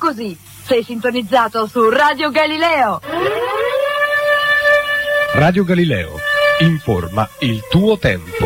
così. Sei sintonizzato su Radio Galileo. Radio Galileo, informa il tuo tempo.